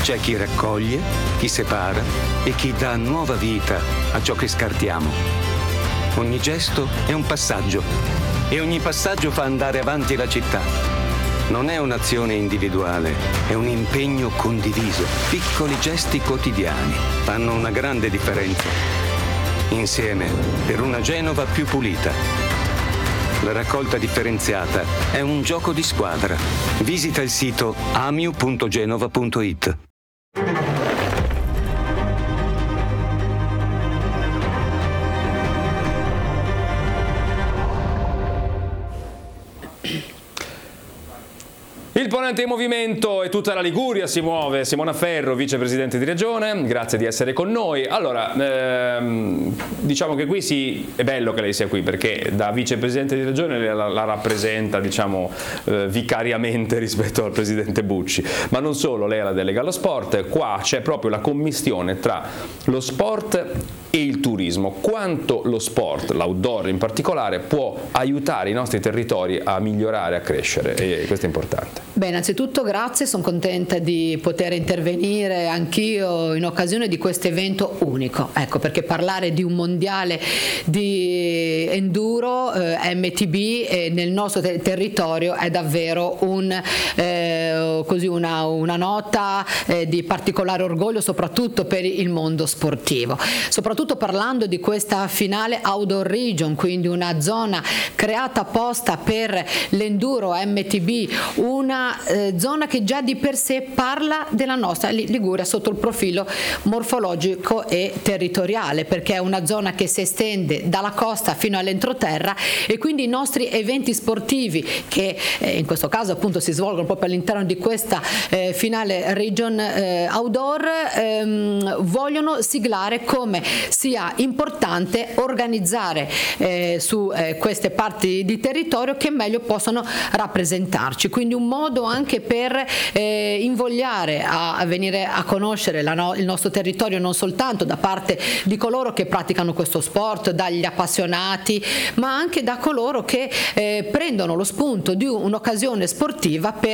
C'è chi raccoglie, chi separa e chi dà nuova vita a ciò che scartiamo. Ogni gesto è un passaggio e ogni passaggio fa andare avanti la città. Non è un'azione individuale, è un impegno condiviso. Piccoli gesti quotidiani fanno una grande differenza. Insieme per una Genova più pulita. La raccolta differenziata è un gioco di squadra. Visita il sito amiu.genova.it. Il ponente in movimento e tutta la Liguria si muove. Simona Ferro, vicepresidente di Regione, grazie di essere con noi. Allora, diciamo che qui è bello che lei sia qui, perché da vicepresidente di Regione la rappresenta, diciamo, vicariamente rispetto al presidente Bucci. Ma non solo, lei è la delega allo sport. Qua c'è proprio la commistione tra lo sport e il turismo. Quanto lo sport, l'outdoor in particolare, può aiutare i nostri territori a migliorare, a crescere, e questo è importante. Beh, innanzitutto grazie, sono contenta di poter intervenire anch'io in occasione di questo evento unico, ecco, perché parlare di un mondiale di enduro MTB nel nostro territorio è davvero una nota di particolare orgoglio, soprattutto per il mondo sportivo, soprattutto parlando di questa finale Outdoor Region, quindi una zona creata apposta per l'enduro MTB, una zona che già di per sé parla della nostra Liguria sotto il profilo morfologico e territoriale, perché è una zona che si estende dalla costa fino all'entroterra, e quindi i nostri eventi sportivi, che in questo caso appunto si svolgono proprio all'interno di questa finale Region Outdoor, vogliono siglare come sia importante organizzare su queste parti di territorio che meglio possono rappresentarci, quindi un modo anche per invogliare a venire a conoscere il nostro territorio, non soltanto da parte di coloro che praticano questo sport, dagli appassionati, ma anche da coloro che prendono lo spunto di un'occasione sportiva per